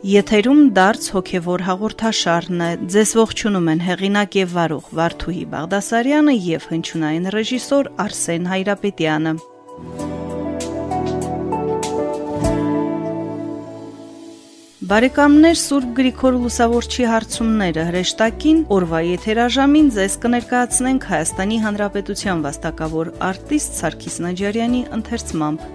Եթերում դարձ հոգևոր հաղորդաշարն է, ձեզ ողջունում են հեղինակ եւ վարող Վարդուհի Բաղդասարյանը եւ հնչյունային ռեժիսոր Արսեն Հայրապետյանը։ Բարեկամներ, Սուրբ Գրիգոր Լուսավորչի հարցումները հրեշտակին օրվա եթերաժամին ձեզ կներկայացնենք Հայաստանի Հանրապետության վաստակավոր արտիստ Սարգիս Նաջարյանի ընթերցմամբ։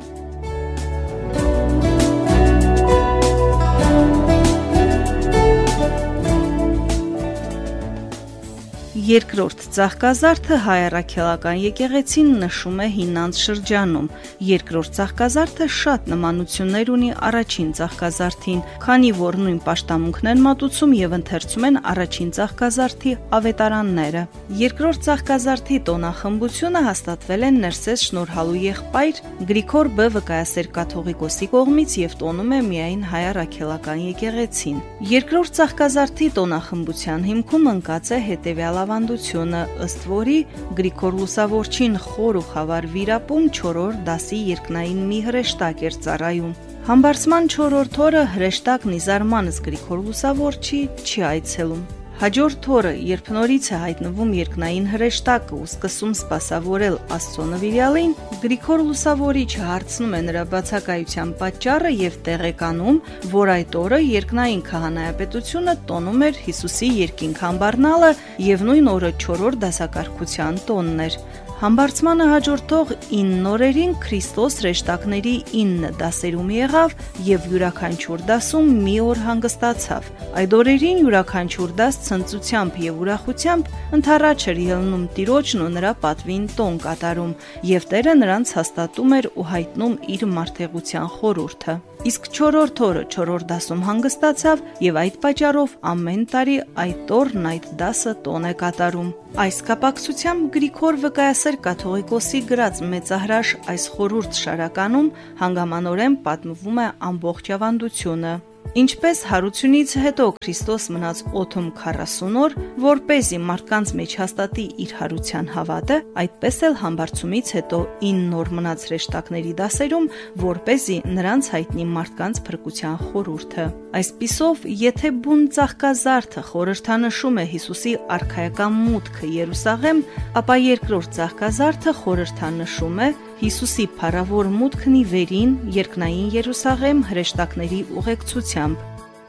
Երկրորդ ծաղկազարդը հայ առաքելական եկեղեցին նշում է հինանց շրջանում։ Երկրորդ ծաղկազարդը շատ նմանություններ ունի առաջին ծաղկազարդին, քանի որ նույն պաշտամունքն են մատուցում եւ ընթերցում են առաջին ծաղկազարդի ավետարանները։ Երկրորդ ծաղկազարդի տոնախմբությունը հաստատվել է Ներսես Շնորհալու եղբայր Գրիգոր B. Վկայասեր կաթողիկոսի կողմից եւ տոնում է միայն հայ առաքելական եկեղեցին։ Երկրորդ ծաղկազարդի տոնախմբության հիմքում ընկած է հետեւյալ ավանդությունը, ըստ որի Գրիգոր Լուսավորչին խոր ու խավար վիրապում 4-րդ դասի երկնային մի հրեշտակ էր ծառայում։ Համբարձման 4-րդ օրը հրեշտակն ի զարմանս Գրիգոր Լուսավորչի չի այցելում։ Հաջորդ օրը, երբ նորից է հայտնվում երկնային հրեշտակը ու սկսում սպասավորել Աստծո նվիրյալին, Գրիգոր Լուսավորիչը հարցնում է նրա բացակայության պատճառը եւ տեղեկանում, որ այդ օրը երկնային քահանայապետությունը տոնում էր Հիսուսի երկինք համբառնալը եւ նույն օրը 4-րդ դասակարգության տոնն էր։ Համբարձմանը հաջորդող 9 օրերին Քրիստոս հրեշտակների 9 դասերում եղավ եւ յուրաքանչյուր դասում մի օր հանգստացավ։ Այդ օրերին յուրաքանչյուր դաս ցնծությամբ եւ ուրախությամբ ընթառաջ էր ելնում Տիրոջն ու նրա պատվին տոն կատարում, եւ Տերը նրանց հաստատում էր ու հայտնում իր մարդեղության խորհուրդը։ Իսկ 4-րդ օրը 4-րդ դասում հանգստացավ եւ այդ պատճառով ամեն տարի այդ օրն այդ դասը տոն է կատարում։ Այս կապակցությամբ Գրիգոր Վկայասեր կաթողիկոսի գրած մեծահրաշ այս խորհուրդ շարականում հանգամանորեն պատմվում է ամբողջ ավանդությունը։ Ինչպես հարությունից հետո Քրիստոս մնաց օդում 40 օր, որպեսզի մարդկանց մեջ հաստատի իր հարության հավատը, այդպես էլ համբարձումից հետո 9 օր մնաց հրեշտակների դասերում, որպեսզի նրանց հայտնի մարդկանց փրկության խորհուրդը։ Այսպիսով, եթե բուն ծաղկազարդը խորհրդանշում է Հիսուսի արքայական մուտքը Երուսաղեմ, ապա երկրորդ ծաղկազարդը խորհրդանշում է Հիսուսի փառավոր մուտքն ի վերին երկնային Երուսաղեմ հրեշտակների ուղեկցությամբ։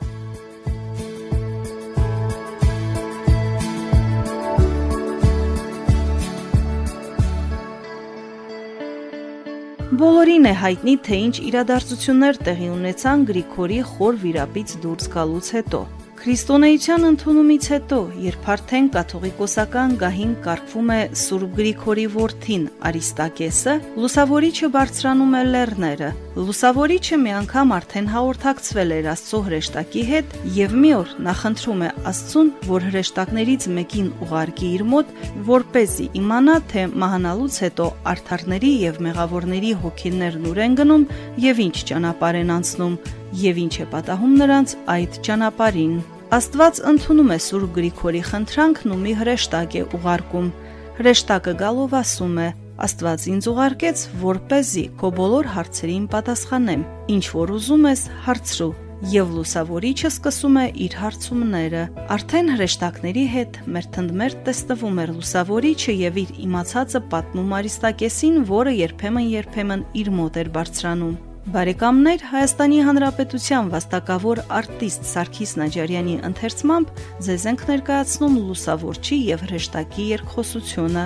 Բոլորին է հայտնի, թե ինչ իրադարձություններ տեղի ունեցան Գրիգորի խոր վիրապից դուրս գալուց հետո։ Քրիստոնեության ընդունումից հետո, երբ արդեն կաթողիկոսական գահին կարգվում է Սուրբ Գրիգորի որդին Արիստակեսը, Լուսավորիչը բարձրանում է լեռները։ Լուսավորիչը մի անգամ արդեն հաղորդակցվել էր Աստծո հրեշտակի հետ եւ մի օր նախընտրում է Աստծուն, որ հրեշտակներից մեկին ուղարկի իր մոտ, որպեսզի իմանա, թե մահանալուց հետո արդարների եւ մեղավորների հոգիներն ուր են գնում եւ ինչ ճանապարհ են անցնում եւ ինչ է պատահում նրանց այդ ճանապարհին։ Աստված ընդունում է Սուրբ Գրիգորի խնդրանքն ու մի հրեշտակ է ուղարկում։ Հրեշտակը գալով ասում է. Աստված ինձ ուղարկեց, որպեսզի քո բոլոր հարցերին պատասխանեմ։ Ինչ որ ուզում ես, հարցրու։ Եվ Լուսավորիչը սկսում է իր հարցումները։ Արդեն հրեշտակների հետ մերթընդմերթ տեսնվում էր Լուսավորիչը եւ իր իմացածը պատմում Արիստակեսին, որը երբեմն իր մոտ էր բարձրանում։ Բարեկամներ, Հայաստանի Հանրապետության վաստակավոր արտիստ Սարգիս Նաջարյանի ընթերցմամբ ձեզ ենք ներկայացնում Լուսավորչի եւ հրեշտակի երկխոսությունը։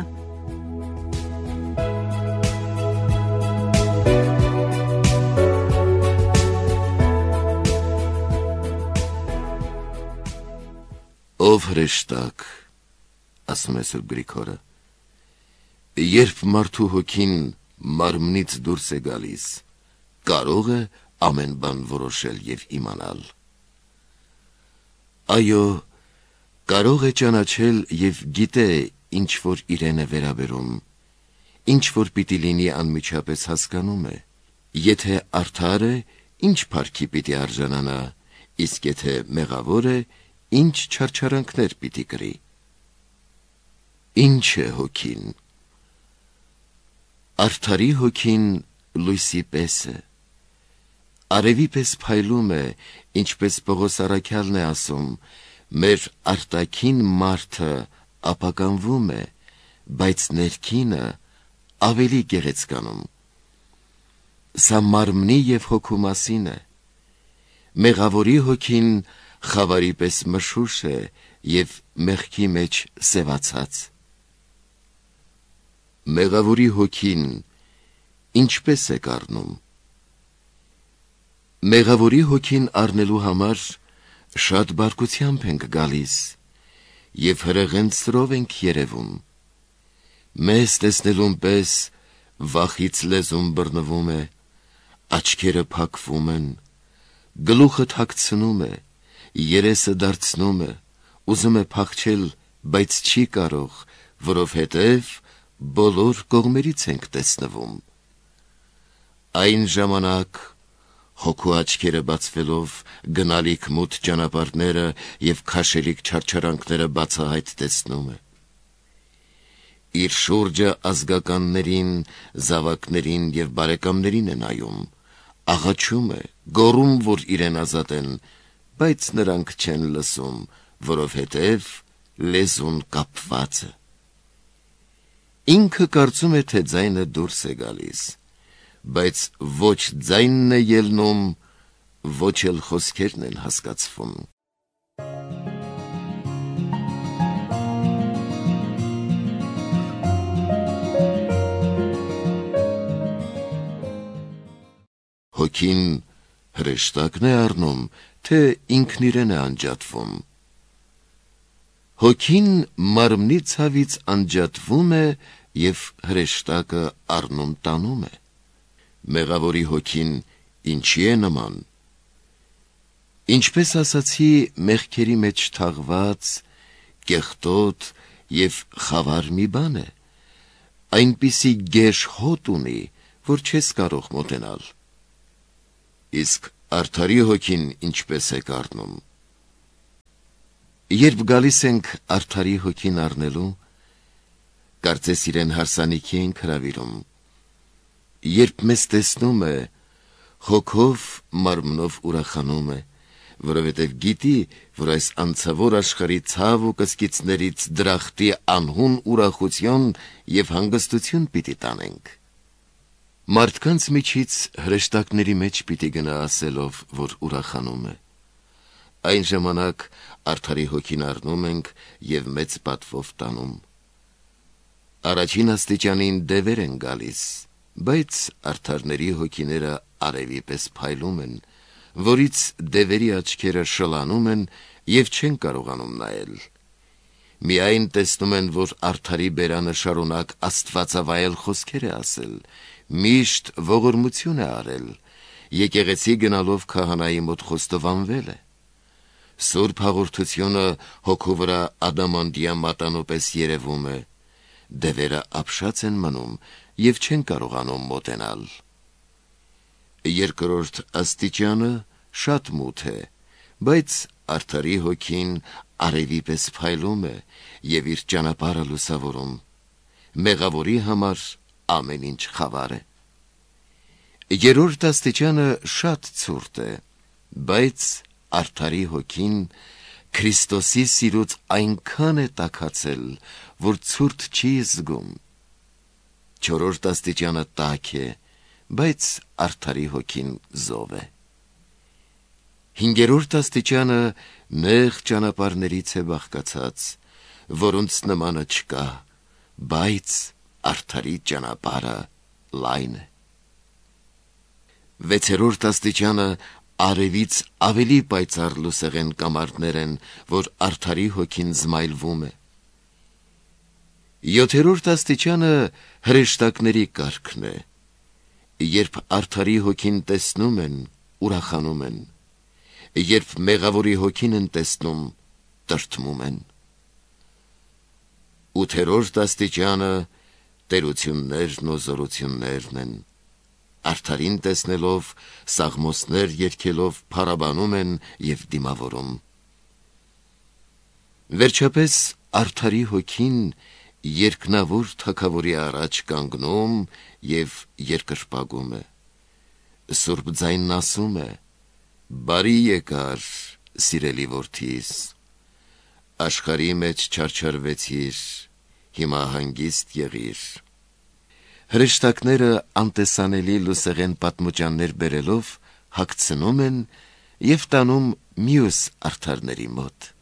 Ով հրեշտակ, ասում է Սուրբ Գրիգորը, երբ մարդու հոգին մարմնից դուրս է գալիս, կարող է ամեն բան որոշել եւ իմանալ։ Այո, կարող է ճանաչել եւ գիտե ինչ որ իրեն է վերաբերում, ինչ որ պիտի լինի անմիջապես հասկանում է, եթե արդար է, ինչ փառքի պիտի արժանանա, իսկ եթե մեղավոր է, ինչ չարչարանքներ պիտի կրի։ Ինչ է հոգին։ Արդարի հոգին լույսի պես է, արևի պես փայլում է, ինչպես Պողոս առաքյալն է ասում, մեր արտաքին մարդը ապականվում է, բայց ներքինը ավելի գեղեցկանում։ Սա մարմնի և հոգու մասին է։ Մեղավորի հոգին խավարի պես մշուշ է և մեղքի մեջ սևացած։ Մեղավորի հոգին ինչպես է կառնում։ Մեղավորի հոգին առնելու համար շատ բարկությամբ ենք գալիս և հրեղենցրով ենք երևում։ Մեզ տեսնելուն պես վախից լեզուն բռնվում է, աչքերը փակվում են, գլուխը թաքցնում է, երեսը դարձնում է, ուզում է փախչել, բայց չի կարող, որովհետև բոլոր կողմերից ենք տեսնվում։ Այն ժամանակ հոգու աչքերը բացվելով գնալիք մութ ճանապարհները և քաշելիք չարչարանքները բացահայտ տեսնում է։ Իր շուրջը ազգականներին, զավակներին և բարեկամներին է նայում, աղաչում է, գոռում, որ իրեն ազատեն, բայց նրանք չեն լսում, որովհետև լեզուն կապված է։ Ինքը կարծում է, թե ձայնը դուրս է գալիս, բայց ոչ ձայնն է ելնում, ոչ էլ խոսքերն են հասկացվում։ Հոգին հրեշտակն է առնում, թե ինքն իրեն է անջատվում։ Հոգին մարմնի ցավից անջատվում է և հրեշտակը առնում տանում է։ Մեղավորի հոգին ինչի է նման։ Ինչպես ասացի, մեղքերի մեջ թաղված, կեղտոտ և խավար մի բան է, այնպիսի գեշ հոտ ունի, որ չես կարող մոտենալ։ Իսկ արդարի հոգին ինչպես է կառնում։ Երբ գալիս ենք արդարի հոգին առնելու, կարծես իրեն հարսանիքի ենք հրավիրում։ Երբ մեզ տեսնում է, հոգով մարմնով ուրախանում է, որովհետև գիտի, որ այս անցավոր աշխարհի ցավ ու կսկիծներից դրախտի անհուն ուրախություն և հանգստություն պիտի տանենք։ Մարդկանց միջից հրեշտակների մեջ պիտի գնա ասելով, որ ուրախանում է։ Այն ժամանակ արդարի հոգին առնում ենք և մեծ պատվով տանում։ Առաջին աստիճանին դևեր են գալիս, բայց արդարների հոգիները արևի պես փայլում են, որից դևերի աչքերը շլանում են և չեն կարողանում նայել։ Միայն տեսնում են, որ արդարի բերանը շարունակ աստվածավայել խոսքեր է ասել, միշտ ողորմություն է արել, եկեղեցի գնալով քահանայի մոտ խոստովանվել է։ Սուրբ հաղորդությունը հոգու վրա ադամանդյա մատանու պես երևում է, դևերը ապշած են մնում և չեն կարողանում մոտենալ։ Երկրորդ աստիճանը շատ մութ է, բայց արդարի հոգին արևի պես փայլում է և իր ճանապարհը լուսավորում։ Մեղավորի համար ամեն ինչ խավար է։ Երրորդ աստիճանը շատ ցուրտ է, բայց արդարի հոգին Քրիստոսի սիրուց այնքան է տաքացել, որ ցուրտ չի զգում։ Չորրորդ աստիճանը տաք է, բայց արդարի հոգին զով է։ Հինգերորդ աստիճանը նեղ ճանապարհներից է բաղկացած, որոնց նմանը չկա, բայց արդարի ճանապարհը լայն է։ Վեցերորդ աստիճանը արևից ավելի պայծառ լուսեղեն կամարդներ են, որ արդարի հոգին զմայլվում է։ Յոթերորդ աստիճանը հրեշտակների կարգն է, երբ արդարի հոգին տեսնում են, ուրախանում են, երբ մեղավորի հոգին են տեսնում, տրտմում են։ Ութերորդ աստիճանը տերություններն ու զորություններն են, արդարին տեսնելով, սաղմոսներ երգելով փառաբանում են և դիմավորում։ Վերջապես արդարի հոգին երկնավոր թագավորի առաջ կանգնում և երկրպագում է։ Սուրբ ձայնն ասում է. «Բարի եկար, սիրելի որդիս, աշխարհի մեջ չարչարվեցիր, հիմա հանգիստ եղիր»։ Հրեշտակները անտեսանելի լուսեղեն պատմուճաններ բերելով հագցնում են և տանում մյուս արդարների մոտ։